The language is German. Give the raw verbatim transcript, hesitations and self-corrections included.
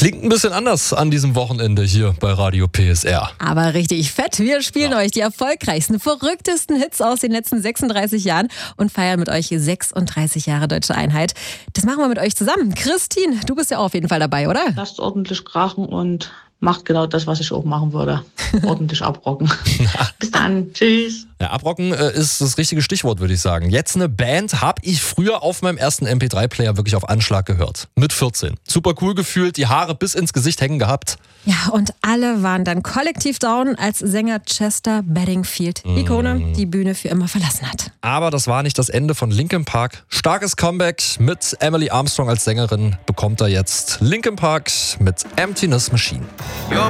Klingt ein bisschen anders an diesem Wochenende hier bei Radio P S R. Aber richtig fett. Wir spielen ja. euch die erfolgreichsten, verrücktesten Hits aus den letzten sechsunddreißig Jahren und feiern mit euch sechsunddreißig Jahre Deutsche Einheit. Das machen wir mit euch zusammen. Christine, du bist ja auch auf jeden Fall dabei, oder? Lasst ordentlich krachen und macht genau das, was ich auch machen würde. Ordentlich abrocken. Bis dann. Tschüss. Ja, abrocken äh, ist das richtige Stichwort, würde ich sagen. Jetzt eine Band habe ich früher auf meinem ersten M P drei Player wirklich auf Anschlag gehört. Mit vierzehn. Super cool gefühlt, die Haare bis ins Gesicht hängen gehabt. Ja, und alle waren dann kollektiv down, als Sänger Chester Bedingfield, Ikone, mm. die Bühne für immer verlassen hat. Aber das war nicht das Ende von Linkin Park. Starkes Comeback mit Emily Armstrong als Sängerin bekommt er jetzt Linkin Park mit Emptiness Machine. Your